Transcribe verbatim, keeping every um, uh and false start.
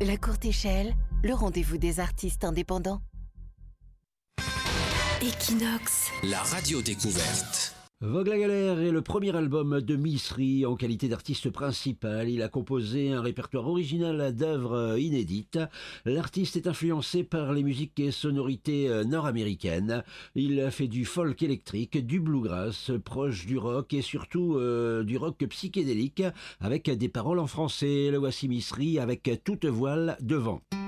La Courte Échelle, le rendez-vous des artistes indépendants. Equinox, la radio découverte. Vogue la galère est le premier album de Misri en qualité d'artiste principal. Il a composé un répertoire original d'œuvres inédites. L'artiste est influencé par les musiques et sonorités nord-américaines. Il fait du folk électrique, du bluegrass, proche du rock et surtout euh, du rock psychédélique avec des paroles en français. Le voici Misri avec Toute voile devant.